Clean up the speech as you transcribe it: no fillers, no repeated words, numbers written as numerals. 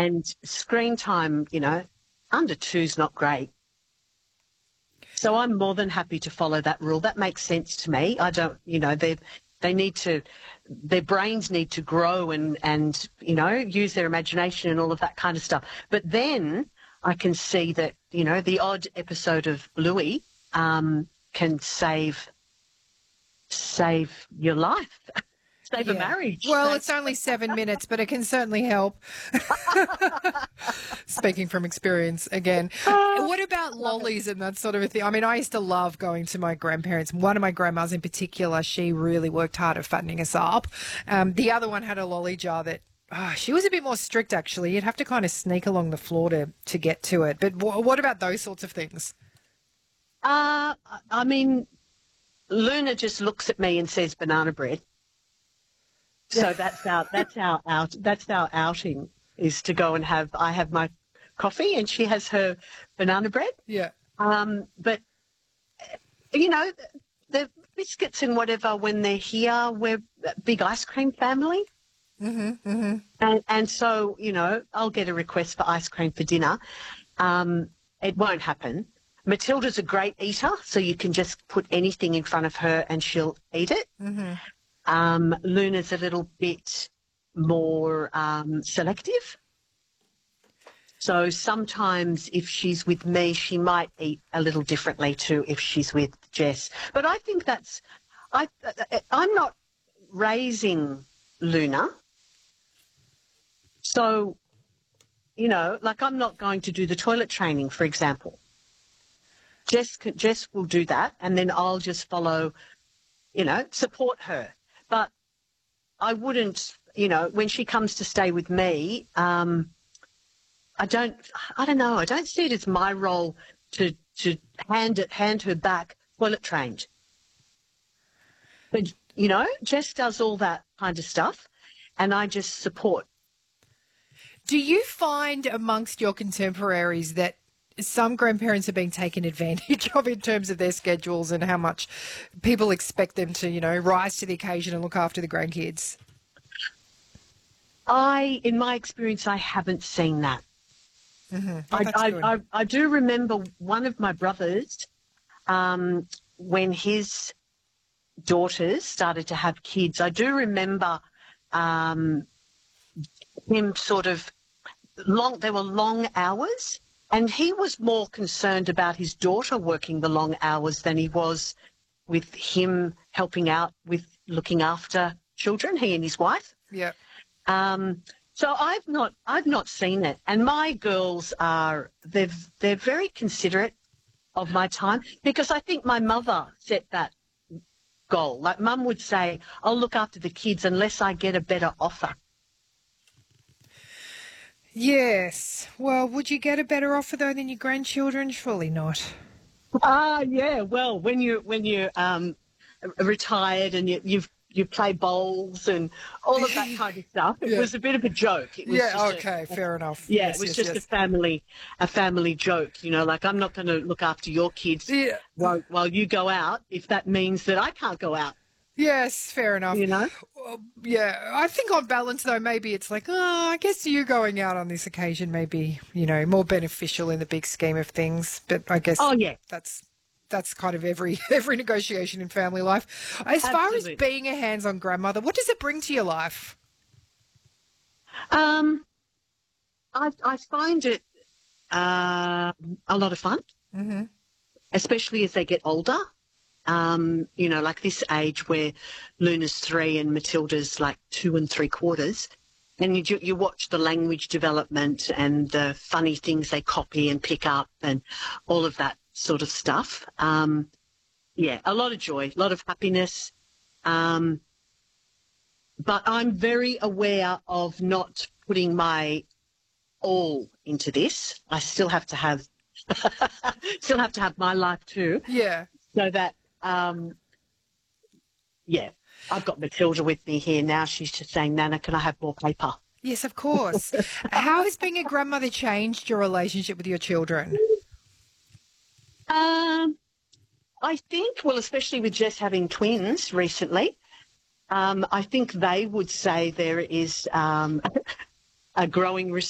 And screen time, under 2's not great. So I'm more than happy to follow that rule. That makes sense to me. I don't, they need to, their brains need to grow and use their imagination and all of that kind of stuff. But then I can see that, the odd episode of Bluey can save your life, save a marriage. Well, it's only 7 minutes, but it can certainly help. Speaking from experience again. What about lollies and that sort of a thing? I mean, I used to love going to my grandparents. One of my grandmas in particular, she really worked hard at fattening us up. The other one had a lolly jar that she was a bit more strict, actually. You'd have to kind of sneak along the floor to get to it. But what about those sorts of things? I mean, Luna just looks at me and says banana bread. So that's our outing, is to go and I have my coffee and she has her banana bread. Yeah. But the biscuits and whatever, when they're here, we're a big ice cream family. Mm-hmm, mm-hmm. And so, I'll get a request for ice cream for dinner. It won't happen. Matilda's a great eater, so you can just put anything in front of her and she'll eat it. Mm-hmm. Luna's a little bit more selective. So sometimes if she's with me, she might eat a little differently to if she's with Jess. But I think I'm not raising Luna. So, I'm not going to do the toilet training, for example. Jess will do that, and then I'll just follow, support her. But I wouldn't, when she comes to stay with me, I don't know. I don't see it as my role to hand her back toilet trained. But, Jess does all that kind of stuff, and I just support. Do you find amongst your contemporaries that some grandparents are being taken advantage of in terms of their schedules and how much people expect them to, rise to the occasion and look after the grandkids? In my experience, I haven't seen that. Mm-hmm. Oh, I do remember one of my brothers, when his daughters started to have kids, I do remember him sort of there were long hours, and he was more concerned about his daughter working the long hours than he was with him helping out with looking after children, he and his wife. Yeah. So I've not seen it, and my girls they're very considerate of my time, because I think my mother set that goal. Like Mum would say, I'll look after the kids unless I get a better offer. Yes. Well, would you get a better offer though than your grandchildren? Surely not. Yeah. Well, when you're retired and you play bowls and all of that kind of stuff, it was a bit of a joke. It was fair enough. Yeah, yes, it was just a family joke. Like, I'm not going to look after your kids while you go out if that means that I can't go out. Yes, fair enough. Yeah, I think on balance, though, maybe it's like, I guess you going out on this occasion may be, more beneficial in the big scheme of things. But I guess that's kind of every negotiation in family life. As far as being a hands-on grandmother, what does it bring to your life? I find it a lot of fun, especially as they get older. Like this age where Luna's 3 and Matilda's like 2 3/4, and you watch the language development and the funny things they copy and pick up and all of that sort of stuff. A lot of joy, a lot of happiness. But I'm very aware of not putting my all into this. I still have to have my life too. Yeah. So that, I've got Matilda with me here now. She's just saying, Nana, can I have more paper? Yes, of course. How has being a grandmother changed your relationship with your children? I think, especially with Jess having twins recently, I think they would say there is a growing